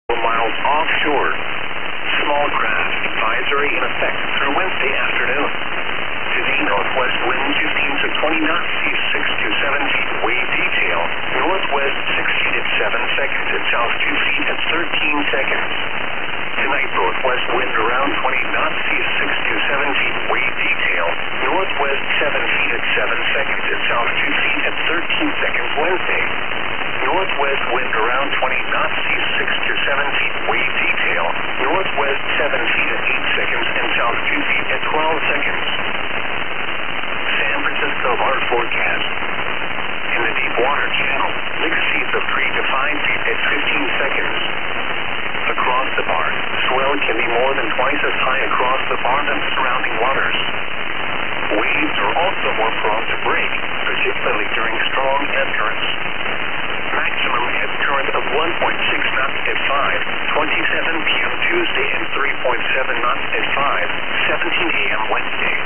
miles offshore. Small craft advisory in effect through Wednesday afternoon. Today, northwest wind 15 to 20 knots, seas 6 to 7 feet. Wave detail, northwest 6 feet at 7 seconds, and south 2 feet at 13 seconds. Tonight, northwest wind around 20 knots, seas 6 to 7 feet. Wave detail, northwest 7 feet at 7 seconds, and south 2 feet at 13 seconds. Wednesday, northwest wind around 20 knots, seas 6 to 7 feet. Wave detail, northwest 7 feet at 8 seconds, and south 2 feet at 12 seconds. San Francisco bar forecast. In the deep water channel, mixed seas of 3 to 5 feet at 15 seconds. Across the bar, swell can be more than twice as high across the bar than surrounding waters. Waves are also more prone to break, particularly during strong ebb currents. Maximum ebb current of 1.6 knots at 5:27 p.m. Tuesday and 3.7 knots at 5:17 a.m. Wednesday.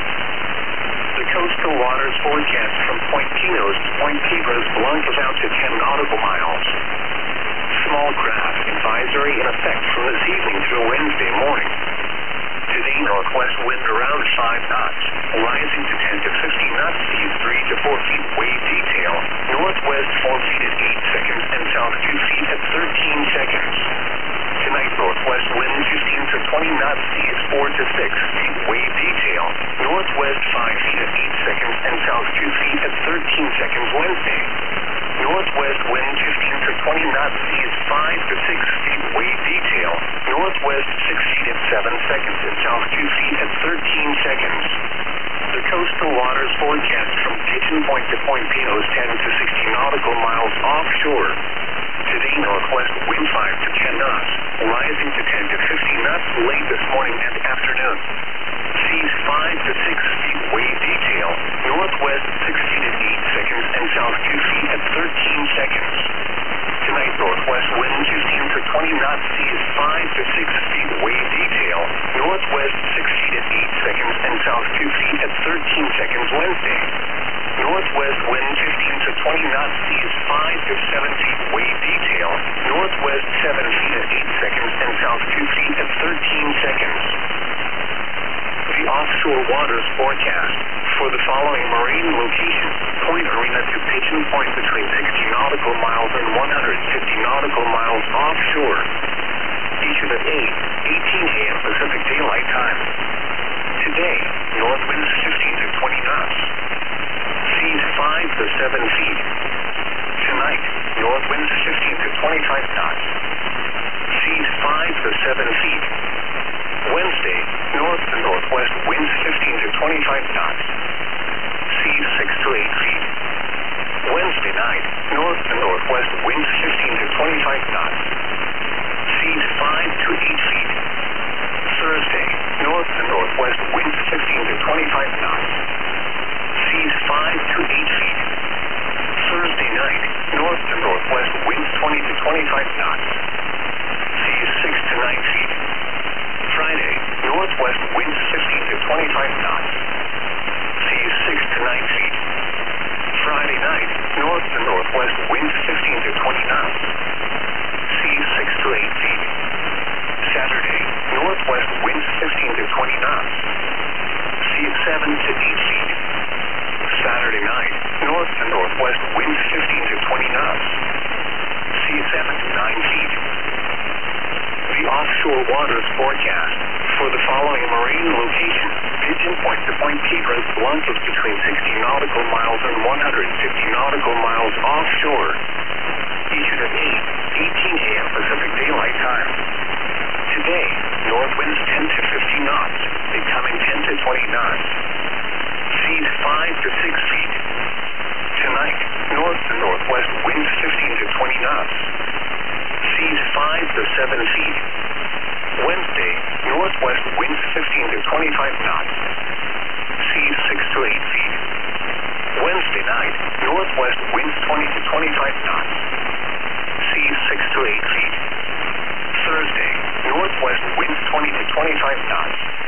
The coastal waters forecast from Point Pinos to Point Cabras Blancas out to 10 nautical miles. Small craft advisory in effect from this evening through Wednesday morning. Today, northwest wind around 5 knots, rising to 10 to 15 knots, seas 3 to 4 feet. Wave detail, northwest 4 feet at 8 seconds, and south 2 feet at 13 seconds. Tonight, northwest wind 15 to 20 knots, seas 4 to 6 feet. Wave detail, northwest 5 feet at 8 seconds, and south 2 feet at 13 seconds. Wednesday, northwest wind 15 to 20 knots, seas 5 to 6 feet. Wave detail, northwest 6 feet at 7 seconds, and south 2 feet at 13 seconds. The coastal waters forecast from Pigeon Point to Point Pinos 10 to 60 nautical miles offshore. Today, northwest wind 5 to 10 knots, rising to 10 to 15 knots late this morning and afternoon. Seas 5 to 6 feet. Wave detail, northwest 6 feet at 8 seconds, and south 2 feet at 13 seconds. Tonight, northwest wind 15 to 20 knots, seas 5 to 6 feet. Wave detail, northwest 6 feet at 8 seconds, and south 2 feet at 13 seconds. Wednesday, northwest wind 15 to 20 knots, seas 5 to 7 feet. Wave detail, northwest 7 feet at 8 seconds, and south 2 feet at 13 seconds. The offshore waters forecast for the following marine locations: Point Arena to Pigeon Point between 60 nautical miles and 150 nautical miles offshore. Issued at 8:18 a.m. Pacific Daylight Time. Today, north winds 15 to 20 knots. Seas 5 to 7 feet. Tonight, north winds 15 to 25 knots. Seas 5 to 7 feet. Wednesday, north to northwest winds 15 to 25 knots. Seas 6 to 8 feet. Wednesday night, north to northwest winds 15 to 25 knots. Seas 5 to 8 feet. Thursday, north to northwest winds 15 to 25 knots. Seas 5 to 8 feet. Thursday night, north to northwest winds 20 to 25 knots. Seas 6 to 9 feet. Friday, northwest winds 15 to 25 knots. Seas 6 to 9 feet. Friday night, north to northwest winds 15 to 20 knots. Seas 6 to 8 feet. Saturday, northwest winds 15 to 20 knots. Seas 7 to 8 feet. Saturday night, north to northwest winds 15 to 20 knots. Seas 7 to 9 feet. The offshore waters forecast for the following marine locations: Pigeon Point to Point Cabras Blancas between 60 nautical miles and 150 nautical miles offshore. Issued at 8:18 a.m. Pacific Daylight Time. Today, north winds 10 to 50 knots, becoming 10 to 20 knots. Seas 5 to 6 feet. Tonight, north to northwest winds 15 to 20 knots. Seas 5 to 7 feet. Wednesday, northwest winds 15 to 25 knots. Seas 6 to 8 feet. Wednesday night, northwest winds 20 to 25 knots. Seas 6 to 8 feet. Thursday, northwest winds 20 to 25 knots.